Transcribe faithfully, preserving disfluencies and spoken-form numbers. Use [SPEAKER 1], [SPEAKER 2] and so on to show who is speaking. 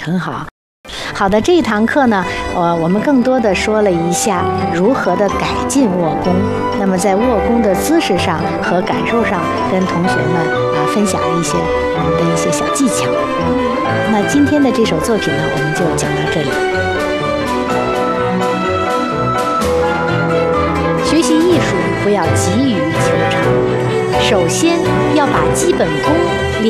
[SPEAKER 1] 很好。好的，这一堂课呢，呃，我们更多的说了一下如何的改进握功。那么在握功的姿势上和感受上，跟同学们啊分享了一些我们的一些小技巧。那今天的这首作品呢，我们就讲到这里。学习艺术不要急于求成，首先要把基本功